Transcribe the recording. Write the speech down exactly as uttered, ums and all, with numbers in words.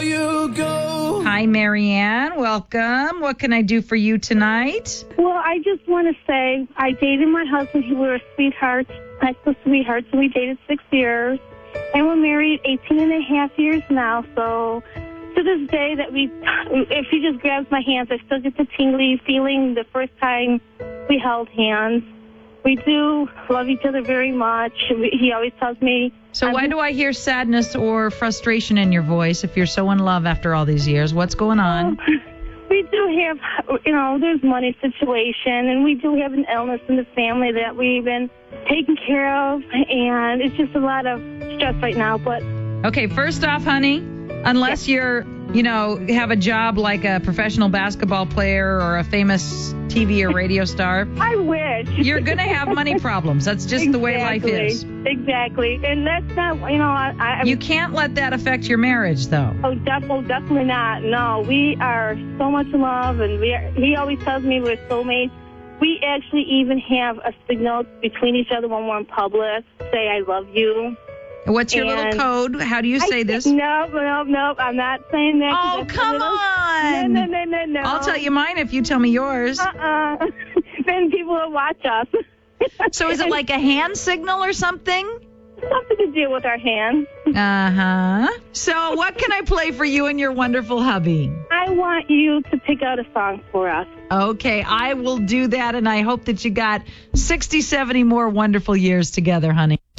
before you go. Hi, Marianne. Welcome. What can I do for you tonight? Well, I just want to say I dated my husband. We were sweethearts, high school sweethearts, and we dated six years. And we're married eighteen and a half years now. So to this day that we, if he just grabs my hands, I still get the tingly feeling the first time we held hands. We do love each other very much. He always tells me. So why do I hear sadness or frustration in your voice if you're so in love after all these years? What's going on? We do have, you know, there's money situation, and we do have an illness in the family that we've been taking care of, and it's just a lot of stress right now. But okay, first off, honey, unless yeah. you're, you know, have a job like a professional basketball player or a famous T V or radio star, I wish. You're going to have money problems. That's just exactly. the way life is. Exactly. And that's not, you know, I... I you can't let that affect your marriage, though. Oh, def- oh, definitely not. No, we are so much in love, and we are, he always tells me we're soulmates. We actually even have a signal between each other when we're in public, say I love you. What's your and little code? How do you say I, this? No, no, no, I'm not saying that. Oh, come little, on. No, no, no, no, no. I'll tell you mine if you tell me yours. Uh-uh. Then people will watch us. So is it like a hand signal or something? Something to do with our hands. Uh-huh. So what can I play for you and your wonderful hubby? I want you to pick out a song for us. Okay, I will do that, and I hope that you got sixty, seventy more wonderful years together, honey.